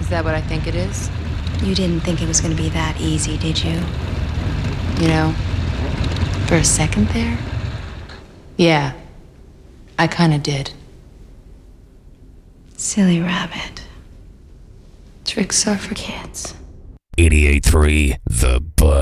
Is that what I think it is? You didn't think it was going to be that easy, did you? You know, for a second there, yeah, I kinda did. Silly rabbit. Tricks are for kids. 88.3 The Buzz.